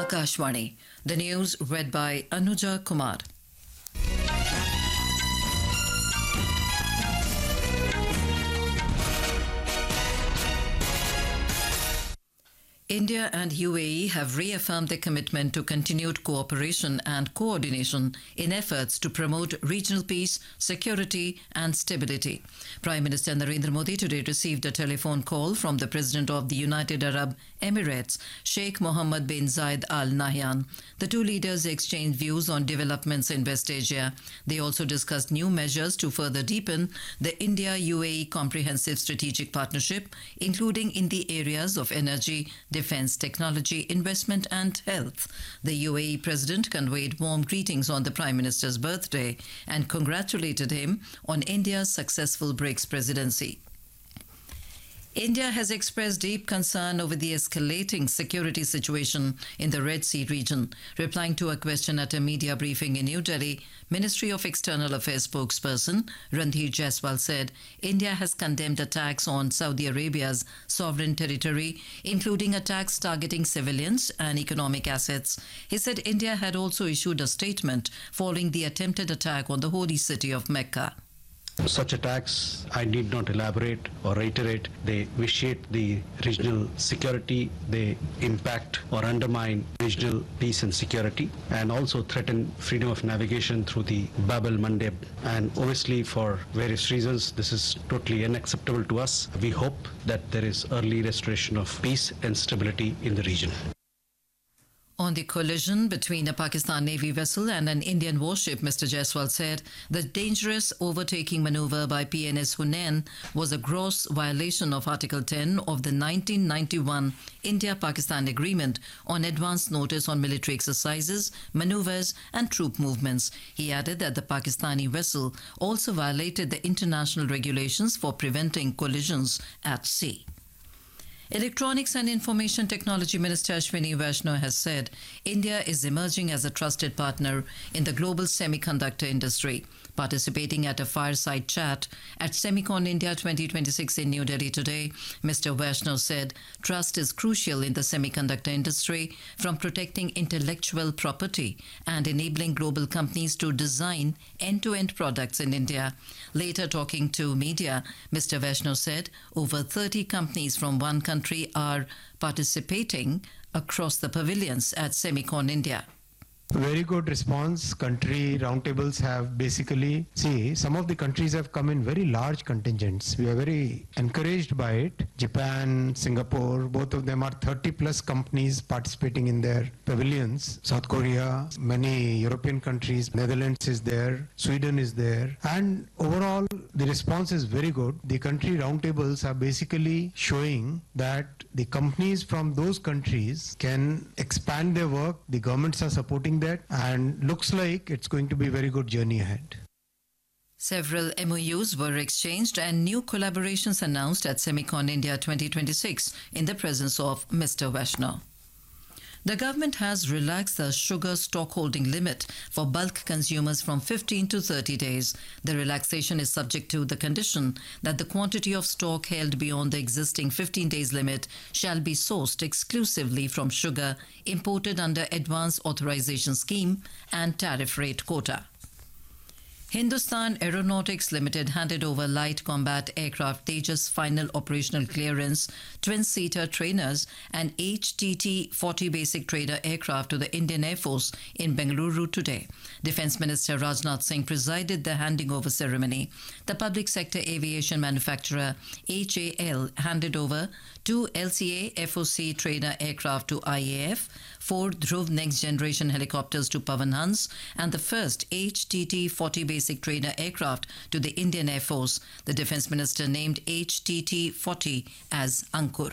Akashvani. The news read by Anuja Kumar. India and UAE have reaffirmed their commitment to continued cooperation and coordination in efforts to promote regional peace, security and stability. Prime Minister Narendra Modi today received a telephone call from the President of the United Arab Emirates, Sheikh Mohammed bin Zayed Al Nahyan. The two leaders exchanged views on developments in West Asia. They also discussed new measures to further deepen the India-UAE comprehensive strategic partnership, including in the areas of energy, defense, technology, investment and health. The UAE President conveyed warm greetings on the Prime Minister's birthday and congratulated him on India's successful BRICS presidency. India has expressed deep concern over the escalating security situation in the Red Sea region. Replying to a question at a media briefing in New Delhi, Ministry of External Affairs spokesperson Randhir Jaiswal said India has condemned attacks on Saudi Arabia's sovereign territory, including attacks targeting civilians and economic assets. He said India had also issued a statement following the attempted attack on the holy city of Mecca. Such attacks, I need not elaborate or reiterate, they vitiate the regional security, they impact or undermine regional peace and security, and also threaten freedom of navigation through the Bab el-Mandeb. And obviously, for various reasons, this is totally unacceptable to us. We hope that there is early restoration of peace and stability in the region. On the collision between a Pakistan Navy vessel and an Indian warship, Mr. Jaiswal said the dangerous overtaking maneuver by PNS Hunain was a gross violation of Article 10 of the 1991 India-Pakistan Agreement on advance notice on military exercises, maneuvers and troop movements. He added that the Pakistani vessel also violated the international regulations for preventing collisions at sea. Electronics and Information Technology Minister Ashwini Vaishnaw has said India is emerging as a trusted partner in the global semiconductor industry. Participating at a fireside chat at Semicon India 2026 in New Delhi today, Mr. Vaishnaw said trust is crucial in the semiconductor industry, from protecting intellectual property and enabling global companies to design end-to-end products in India. Later talking to media, Mr. Vaishnaw said over 30 companies from one country are participating across the pavilions at Semicon India. Very good response. Country roundtables have basically, some of the countries have come in very large contingents. We are very encouraged by it. Japan, Singapore, both of them are 30 plus companies participating in their pavilions. South Korea, many European countries, Netherlands is there, Sweden is there. And overall, the response is very good. The country roundtables are basically showing that the companies from those countries can expand their work. The governments are supporting that, and looks like it's going to be a very good journey ahead. Several MOUs were exchanged and new collaborations announced at Semicon India 2026 in the presence of Mr. Vaishnaw. The government has relaxed the sugar stockholding limit for bulk consumers from 15 to 30 days. The relaxation is subject to the condition that the quantity of stock held beyond the existing 15 days limit shall be sourced exclusively from sugar imported under Advance Authorization Scheme and tariff rate quota. Hindustan Aeronautics Limited handed over light combat aircraft Tejas final operational clearance, twin-seater trainers and HTT-40 basic trader aircraft to the Indian Air Force in Bengaluru today. Defence Minister Rajnath Singh presided the handing over ceremony. The public sector aviation manufacturer HAL handed over 2 LCA FOC trainer aircraft to IAF, 4 Dhruv next generation helicopters to Pawan Hans, and the first HTT-40 basic trainer aircraft to the Indian Air Force. The Defence Minister named HTT-40 as Ankur.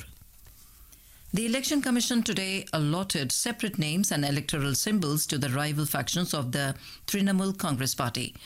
The Election Commission today allotted separate names and electoral symbols to the rival factions of the Trinamool Congress Party.